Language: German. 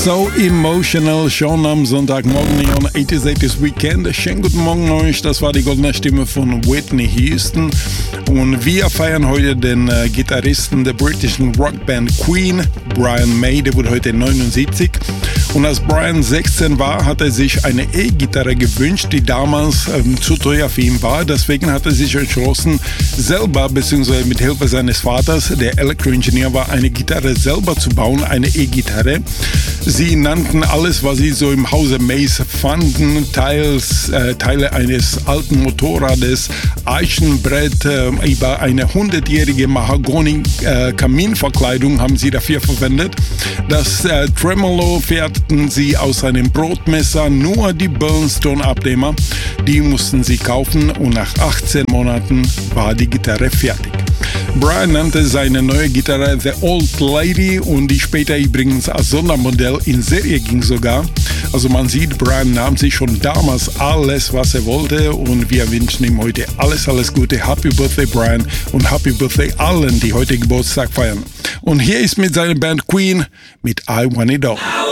So emotional, schon am Sonntagmorgen hier on 80s Weekend. Schönen guten Morgen euch, das war die goldene Stimme von Whitney Houston. Und wir feiern heute den Gitarristen der britischen Rockband Queen, Brian May, der wurde heute 79. Und als Brian 16 war, hat er sich eine E-Gitarre gewünscht, die damals zu teuer für ihn war. Deswegen hat er sich entschlossen, selber bzw. mit Hilfe seines Vaters, der Elektroingenieur war, eine Gitarre selber zu bauen, eine E-Gitarre. Sie nannten alles, was sie so im Hause Mays fanden, Teile eines alten Motorrades, Eichenbrett, über eine 100-jährige Mahagoni-Kaminverkleidung haben sie dafür verwendet. Das Tremolo fertigten sie aus einem Brotmesser, nur die Burnstone-Abnehmer, die mussten sie kaufen und nach 18 Monaten war die Gitarre fertig. Brian nannte seine neue Gitarre The Old Lady und die später übrigens als Sondermodell in Serie ging sogar. Also man sieht, Brian nahm sich schon damals alles, was er wollte und wir wünschen ihm heute alles Gute. Happy Birthday Brian und Happy Birthday allen, die heute Geburtstag feiern. Und hier ist mit seiner Band Queen mit I Want It All.